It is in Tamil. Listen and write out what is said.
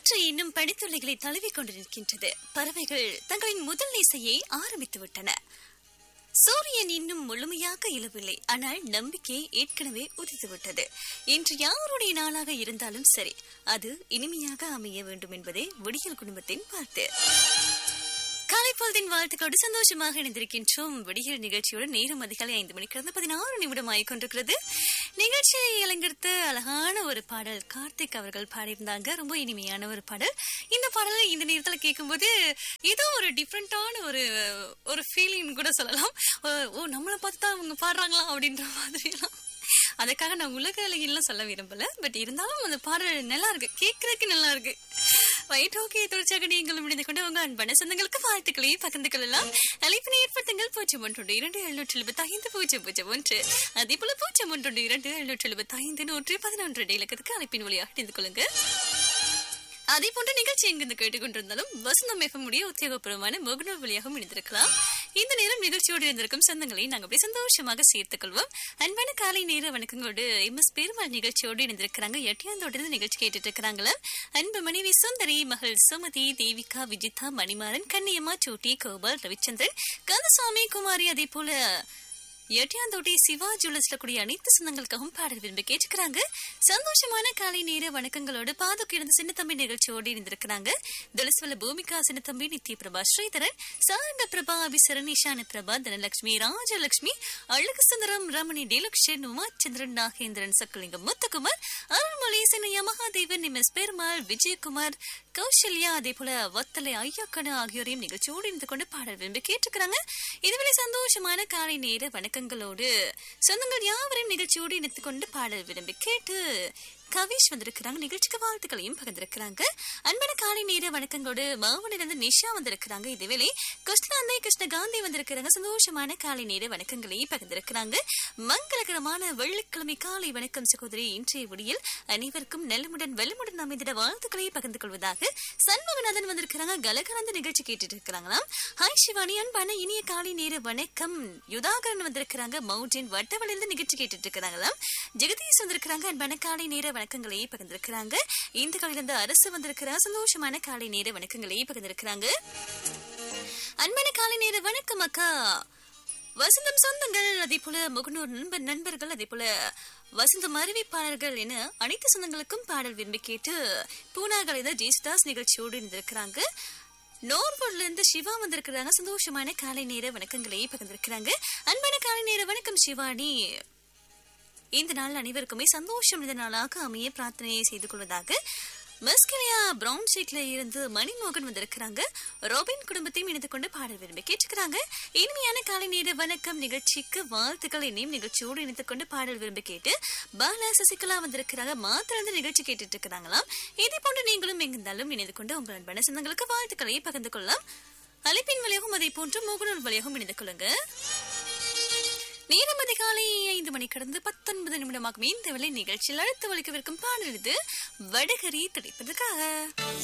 காற்று இன்னும் பனித்துளிகளை தழுவிக் கொண்டிருக்கின்றது. பறவைகள் தங்களின் முதல் இசையை ஆரம்பித்து விட்டன. சூரியன் இன்னும் முழுமையாக இழவில்லை. ஆனால் நம்பிக்கை ஏற்கனவே உதித்துவிட்டது. இன்று யாருடைய நாளாக இருந்தாலும் சரி, அது இனிமையாக அமைய வேண்டும் என்பதே விடியல் குடும்பத்தின் வாழ்த்து. காலை பொழுதின் வாழ்த்துக்களோடு சந்தோஷமாக இணைந்திருக்கின்றோம். விடியல் நிகழ்ச்சியோடு நேரம் அதிகாலை 5 மணிக்கு 16 நிமிடம் ஆகிக்கொண்டிருக்கிறது. நிகழ்ச்சியை அலங்கரித்து அழகான ஒரு பாடல் கார்த்திக் அவர்கள் பாடியிருந்தாங்க. ரொம்ப இனிமையான ஒரு பாடல். இந்த பாடலை இந்த நேரத்தில் கேட்கும்போது ஏதோ ஒரு டிஃப்ரெண்டான ஒரு ஃபீலிங் கூட சொல்லலாம். ஓ, நம்மளை பார்த்து தான் அவங்க பாடுறாங்களா அப்படின்ற மாதிரிலாம். அதுக்காக நான் உலக அழகின்லாம் சொல்ல விரும்பல. பட் இருந்தாலும் அந்த பாடல் நல்லா இருக்கு, கேட்கறதுக்கு நல்லா இருக்கு. Right, okay. தொடர்ச்சியாக நீங்களும் இணைந்து கொண்டு உங்க அன்பான சொந்தங்களுக்கு வாழ்த்துக்களை பகிர்ந்து கொள்ளலாம். அழைப்பினை ஏற்படுத்துங்கள் 0112 அதே போல 0112 இலக்கத்துக்கு அழைப்பின் வழியாக இணைந்து கொள்ளுங்க. அதே போன்ற நிகழ்ச்சி எங்கிருந்து கேட்டுக்கொண்டிருந்தாலும் வசந்தம் எஃப்எம்முடைய உத்தியோகபூர்வமான முகநூல் வழியாக இணைந்திருக்கலாம். இந்த நேரம் நிகழ்ச்சியோடு இருந்திருக்கும் சொந்தங்களை நாங்கள் அப்படியே சந்தோஷமாக சேர்த்துக் கொள்வோம். அன்பான காலை நேர வணக்கங்களோடு எம்எஸ் பெருமாள் நிகழ்ச்சியோடு இணைந்திருக்கிறாங்க. எட்டியாந்தோடு நிகழ்ச்சி கேட்டுட்டு இருக்கிறாங்களா. அன்பு மனைவி சுந்தரி, மகள் சுமதி, தேவிகா, விஜிதா, மணிமாறன், கண்ணியம்மா, சூட்டி, கோபால், ரவிச்சந்திரன், கந்தசாமி, குமாரி, அதே போல எட்டியாந்தோட்டை சிவா ஜுவல்லர்ஸ்ல கூடிய அனைத்து சொந்தங்களுக்காகவும் பாடல் விரும்பி கேட்டுக்கிறாங்க. சந்தோஷமான காலை நேர வணக்கங்களோடு பாதுக்கு இருந்த சின்னத்தம்பி நிகழ்ச்சியோடு இருந்திருக்கிறாங்க. துளசுவல பூமிகா, சின்னத்தம்பி, நித்ய பிரபா, ஸ்ரீதரன், சாரங்க பிரபா, அபிசரன், ஈஷான பிரபா, தனலட்சுமி, ராஜலட்சுமி, அழகு சுந்தரம், ரமணி, டிலக்ஷன், உமாச்சந்திரன், நாகேந்திரன், சக்கலிங்கம், முத்துக்குமார், அருள்மொழி, சின்னையா, மகாதேவன், எம்எஸ் பெருமாள், விஜயகுமார், கௌசல்யா, அதே போல வத்தலை ஐயாக்கணு ஆகியோரையும் நிகழ்ச்சியோடு இருந்து கொண்டு பாடல் விரும்பி கேட்டுக்கிறாங்க. இதுவரை சந்தோஷமான காலை நேர வணக்கங்களோடு சொந்தங்கள் யாவரையும் நிகழ்ச்சியோடு இணைத்துக் கொண்டு பாடல் விரும்பி கேட்டு கவிஷ் வந்திருக்கிறாங்க. நிகழ்ச்சிக்கு வாழ்த்துக்களையும் பகிர்ந்திருக்கிறாங்க. அன்பான காலை நேர வணக்கங்களோடு மாவனிலிருந்து நிஷா வந்திருக்கிறாங்க. இதேவேளை கிருஷ்ணாந்தை, கிருஷ்ணகாந்தி வந்திருக்கிறாங்க. சந்தோஷமான காலை நேர வணக்கங்களையும் பகிர்ந்திருக்கிறாங்க. மங்களகரமான வெள்ளிக்கிழமை காலை வணக்கம் சகோதரி. இன்றைய விடியில் அனைவருக்கும் நல்லமுடன் வெள்ளமுடன் அமைந்திட வாழ்த்துக்களை பகிர்ந்து கொள்வதாக சண்முகநாதன் வந்திருக்கிறாங்க. கலகலந்த நிகழ்ச்சி கேட்டுட்டு இருக்கிறாங்களாம். ஹாய் சிவானி, அன்பான இனிய காலை நேர வணக்கம். யுதாகரன் வந்திருக்கிறாங்க. மவுண்டின் வட்டவழிலிருந்து நிகழ்ச்சி கேட்டுட்டு இருக்கிறாங்களாம். ஜெகதீஷ் வந்திருக்கிறாங்க. அன்பான காலை நேர வணக்கங்களை பகிர்ந்திருக்கிறாங்க. இந்த காலையிலிருந்து அரசு வந்திருக்கிறாங்க. சந்தோஷமான காலை நேர வணக்கங்களை பகிர்ந்திருக்கிறாங்க. அன்பான காலை நேர வணக்கம் அக்கா. வசந்தம் சொந்தங்கள், அதே போல முகநூர் நண்பர்கள், அதே போல வசந்தம் அறிவிப்பாளர்கள் என அனைத்து சொந்தங்களுக்கும் பாடல் விரும்பி கேட்டு பூனாகலை ஜெயசுதாஸ் நிகழ்ச்சியோடு இருந்திருக்கிறாங்க. நோர்வூர்ல இருந்து சிவா வந்திருக்கிறாங்க. சந்தோஷமான காலை நேர வணக்கங்களை பகிர்ந்திருக்கிறாங்க. அன்பான காலை நேர வணக்கம் சிவானி. இந்த நாள் அனைவருக்குமே சந்தோஷம் இந்த நாளாக அமைய பிரார்த்தனையை செய்து கொள்வதாக மஸ்கலியா பிரவுன் ஷீட்ல இருந்து மணிமோகன் வந்திருக்கிறாங்க. ரோபின் குடும்பத்தையும் இணைந்து கொண்டு பாடல் விரும்பி கேட்டுக்கிறாங்க. இனிமையான காலை நேர வணக்கம் நிகழ்ச்சிக்கு வாழ்த்துக்கள். என்னையும் நிகழ்ச்சியோடு இணைத்துக் கொண்டு பாடல் விரும்பி கேட்டு பாலா சசிகலா வந்திருக்கிறாங்க. மாத்திரந்து நிகழ்ச்சி கேட்டுட்டு இருக்கிறாங்களாம். இதே போன்று நீங்களும் எங்கிருந்தாலும் இணைந்து கொண்டு உங்கள் அன்பான சொந்தங்களுக்கு வாழ்த்துக்களை பகிர்ந்து கொள்ளலாம். அழைப்பின் வழியாகவும் அதே போன்று முகநூல் வழியாகவும் இணைந்து கொள்ளுங்க. நேரம் அதிகாலை 5 மணி கடந்து 19 நிமிடமாகும். இந்த வேளை நிகழ்ச்சியில் அடுத்து வலிக்கவிருக்கும் பாடல் இது வடகரி துடிப்பதற்காக.